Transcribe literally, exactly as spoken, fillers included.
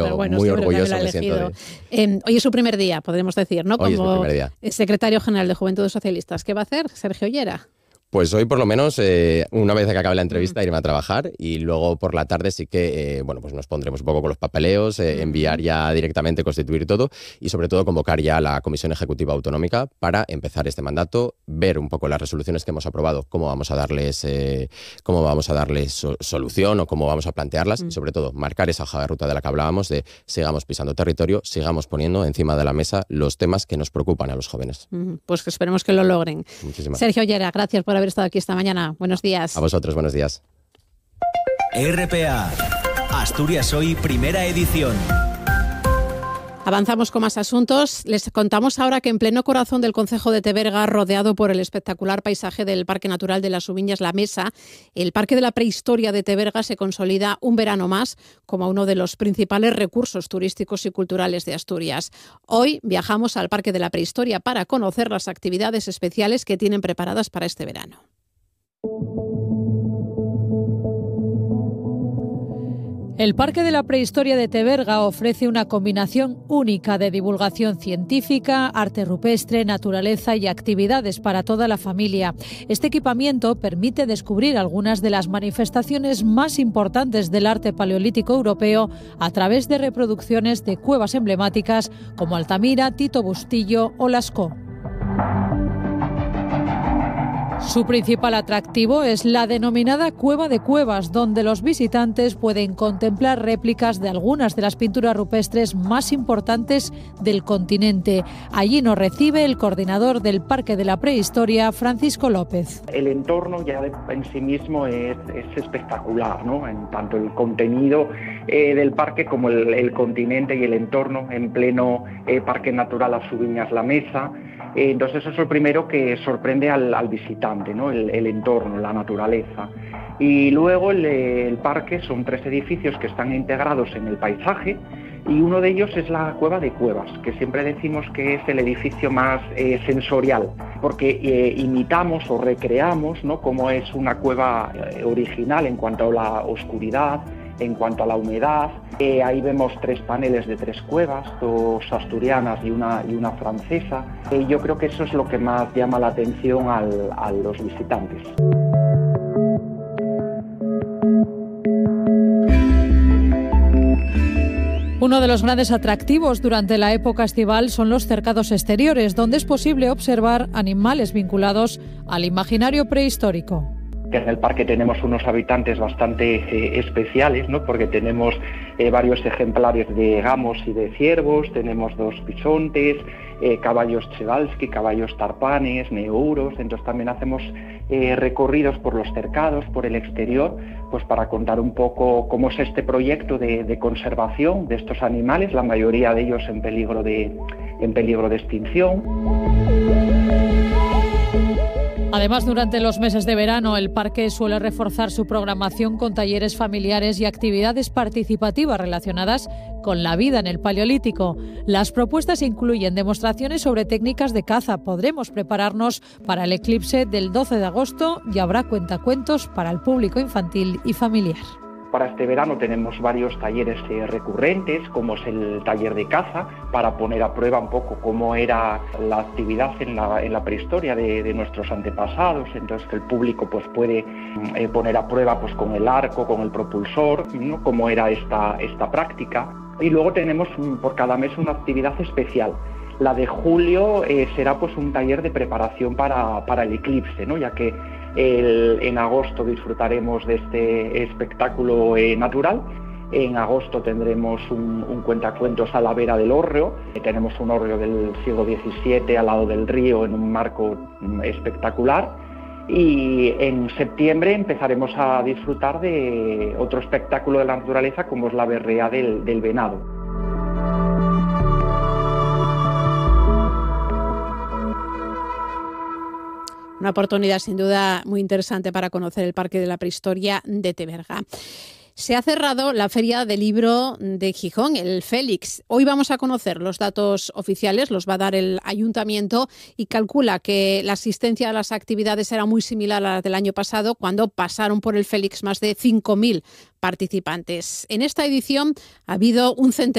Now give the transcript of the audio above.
pero bueno, muy sí, orgulloso me me siento de... eh, Hoy es su primer día, podríamos decir, ¿no? Hoy Como es mi primer día. secretario general de Juventudes Socialistas. ¿Qué va a hacer Sergio Llera? Pues hoy por lo menos, eh, una vez que acabe la entrevista, irme a trabajar y luego por la tarde sí que, eh, bueno, pues nos pondremos un poco con los papeleos, eh, enviar ya directamente, constituir todo y sobre todo convocar ya a la Comisión Ejecutiva Autonómica para empezar este mandato, ver un poco las resoluciones que hemos aprobado, cómo vamos a darles, eh, cómo vamos a darles so- solución o cómo vamos a plantearlas y sobre todo marcar esa hoja de ruta de la que hablábamos de sigamos pisando territorio, sigamos poniendo encima de la mesa los temas que nos preocupan a los jóvenes. Pues que esperemos que lo logren. Muchísimas Sergio Llera, gracias por haber estado aquí esta mañana. Buenos días. A vosotros, buenos días. R P A, Asturias Hoy, primera edición. Avanzamos con más asuntos. Les contamos ahora que en pleno corazón del concejo de Teberga, rodeado por el espectacular paisaje del Parque Natural de las Subiñas La Mesa, el Parque de la Prehistoria de Teberga se consolida un verano más como uno de los principales recursos turísticos y culturales de Asturias. Hoy viajamos al Parque de la Prehistoria para conocer las actividades especiales que tienen preparadas para este verano. El Parque de la Prehistoria de Teberga ofrece una combinación única de divulgación científica, arte rupestre, naturaleza y actividades para toda la familia. Este equipamiento permite descubrir algunas de las manifestaciones más importantes del arte paleolítico europeo a través de reproducciones de cuevas emblemáticas como Altamira, Tito Bustillo o Lascaux. Su principal atractivo es la denominada Cueva de Cuevas, donde los visitantes pueden contemplar réplicas de algunas de las pinturas rupestres más importantes del continente. Allí nos recibe el coordinador del Parque de la Prehistoria, Francisco López. El entorno ya de, en sí mismo es, es espectacular, ¿no? En tanto el contenido eh, del parque como el, el continente y el entorno en pleno eh, Parque Natural Las Subiñas La Mesa. Eh, entonces eso es lo primero que sorprende al, al visitante, ¿no? El, el entorno, la naturaleza. Y luego el, el parque son tres edificios que están integrados en el paisaje y uno de ellos es la Cueva de Cuevas, que siempre decimos que es el edificio más eh, sensorial, porque eh, imitamos o recreamos, ¿no?, cómo es una cueva eh, original en cuanto a la oscuridad, en cuanto a la humedad. Eh, ahí vemos tres paneles de tres cuevas, dos asturianas y una, y una francesa. Y eh, yo creo que eso es lo que más llama la atención al, a los visitantes. Uno de los grandes atractivos durante la época estival son los cercados exteriores, donde es posible observar animales vinculados al imaginario prehistórico. En el parque tenemos unos habitantes bastante eh, especiales, ¿no?, porque tenemos eh, varios ejemplares de gamos y de ciervos, tenemos dos bisontes, eh, caballos Przewalski, caballos tarpanes, neuros. Entonces también hacemos eh, recorridos por los cercados, por el exterior, pues para contar un poco cómo es este proyecto de, de conservación de estos animales, la mayoría de ellos en peligro de, en peligro de extinción. Además, durante los meses de verano, el parque suele reforzar su programación con talleres familiares y actividades participativas relacionadas con la vida en el Paleolítico. Las propuestas incluyen demostraciones sobre técnicas de caza. Podremos prepararnos para el eclipse del doce de agosto y habrá cuentacuentos para el público infantil y familiar. Para este verano tenemos varios talleres eh, recurrentes, como es el taller de caza, para poner a prueba un poco cómo era la actividad en la, en la prehistoria de, de nuestros antepasados. Entonces que el público pues puede eh, poner a prueba pues con el arco, con el propulsor, ¿no?, cómo era esta, esta práctica. Y luego tenemos por cada mes una actividad especial. La de julio eh, será pues un taller de preparación para, para el eclipse, ¿no?, ya que el, en agosto disfrutaremos de este espectáculo eh, natural. En agosto tendremos un, un cuentacuentos a la vera del hórreo. Eh, tenemos un hórreo del siglo diecisiete al lado del río en un marco mm, espectacular. Y en septiembre empezaremos a disfrutar de otro espectáculo de la naturaleza como es la berrea del, del venado. Una oportunidad sin duda muy interesante para conocer el Parque de la Prehistoria de Teberga. Se ha cerrado la Feria del Libro de Gijón, el Félix. Hoy vamos a conocer los datos oficiales, los va a dar el ayuntamiento y calcula que la asistencia a las actividades era muy similar a la del año pasado, cuando pasaron por el Félix más de cinco mil participantes. En esta edición ha habido un centenar